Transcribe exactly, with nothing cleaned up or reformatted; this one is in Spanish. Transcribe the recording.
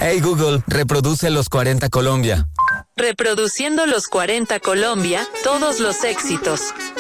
Hey Google, reproduce los cuarenta Colombia. Reproduciendo los cuarenta Colombia, todos los éxitos.